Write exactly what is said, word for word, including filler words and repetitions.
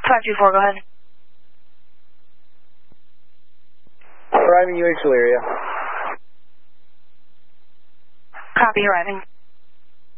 five two four, go ahead. Arriving U H area. Copy, arriving.